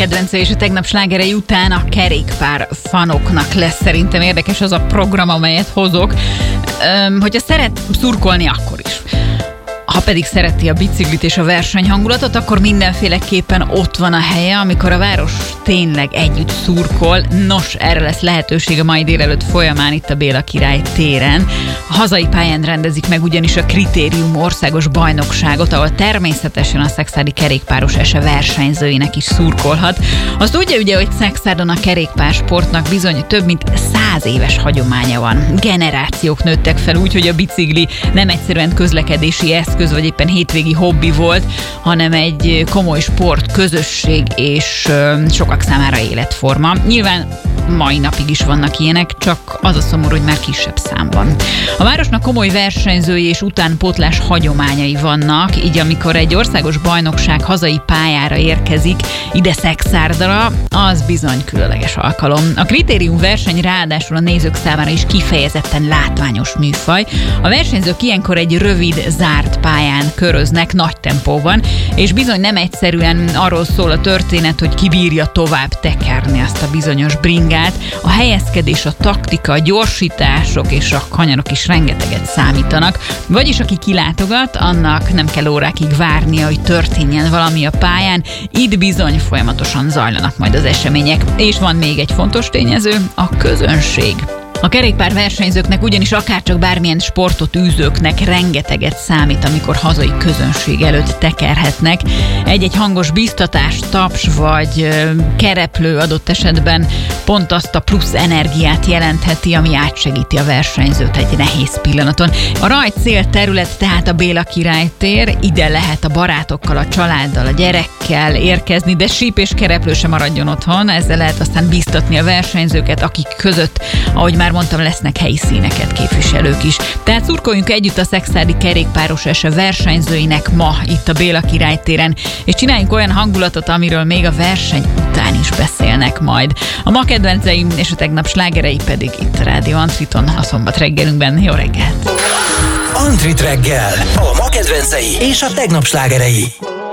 kedvence, és a tegnap slágerei után a kerékpár fanoknak lesz szerintem érdekes az a program, amelyet hozok. Hogyha szeret szurkolni, akkor is. Ha pedig szereti a biciklit és a versenyhangulatot, akkor mindenféleképpen ott van a helye, amikor a város tényleg együtt szurkol. Nos, erre lesz lehetőség a mai délelőtt folyamán itt a Béla Király téren. A hazai pályán rendezik meg ugyanis a Kritérium országos bajnokságot, ahol természetesen a szekszárdi kerékpáros ese versenyzőinek is szurkolhat. Azt tudja ugye, hogy Szekszárdon a kerékpársportnak bizony több mint 100 éves hagyománya van. Generációk nőttek fel úgy, hogy a bicikli nem egyszerűen közlekedési eszköz, vagy éppen hétvégi hobbi volt, hanem egy komoly sport, közösség és sokak számára életforma. Nyilván mai napig is vannak ilyenek, csak az a szomorú, hogy már kisebb számban. A városnak komoly versenyzői és utánpótlás hagyományai vannak, így amikor egy országos bajnokság hazai pályára érkezik, ide Szekszárdra, az bizony különleges alkalom. A Kritérium verseny ráadásul a nézők számára is kifejezetten látványos műfaj. A versenyzők ilyenkor egy rövid, zárt pályán köröznek nagy tempóban, és bizony nem egyszerűen arról szól a történet, hogy ki bírja tovább tekerni azt a bizonyos bringát. A helyezkedés, a taktika, a gyorsítások és a kanyarok is rengeteget számítanak. Vagyis aki kilátogat, annak nem kell órákig várnia, hogy történjen valami a pályán. Itt bizony folyamatosan zajlanak majd az események. És van még egy fontos tényező, a közönség. A kerékpár versenyzőknek ugyanis akárcsak bármilyen sportot űzőknek rengeteget számít, amikor hazai közönség előtt tekerhetnek. Egy-egy hangos biztatás, taps vagy kereplő adott esetben pont azt a plusz energiát jelentheti, ami átsegíti a versenyzőt egy nehéz pillanaton. A rajtcél terület tehát a Béla Király tér, ide lehet a barátokkal, a családdal, a gyerekkel érkezni, de síp és kereplő sem maradjon otthon, ezzel lehet aztán biztatni a versenyzőket, akik között, ahogy már mondtam, lesznek helyi színeket képviselők is. Tehát szurkoljunk együtt a szekszárdi kerékpáros ese versenyzőinek ma itt a Béla Király téren, és csináljunk olyan hangulatot, amiről még a verseny után is beszélnek majd. A ma kedvenceim és a tegnap slágerei pedig itt a Rádió Antriton, a szombat reggelünkben. Jó reggelt! Antrit reggel! A ma kedvencei és a tegnap slágerei.